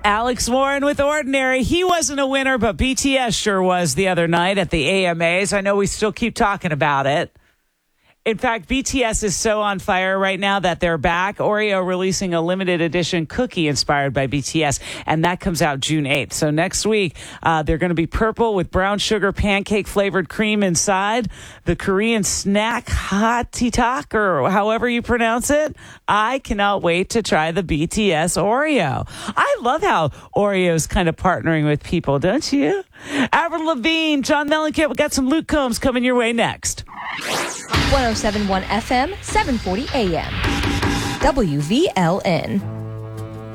Alex Warren with Ordinary. He wasn't a winner, but BTS sure was the other night at the AMAs. I know we still keep talking about it. In fact, BTS is so on fire right now that they're back. Oreo releasing a limited edition cookie inspired by BTS, and that comes out June 8th. So next week, they're going to be purple with brown sugar pancake flavored cream inside. The Korean snack Hatitak, or however you pronounce it. I cannot wait to try the BTS Oreo. I love how Oreo's kind of partnering with people, don't you? Avril Lavigne, John Mellencamp, we got some Luke Combs coming your way next. 107.1 FM, 740 AM. WVLN.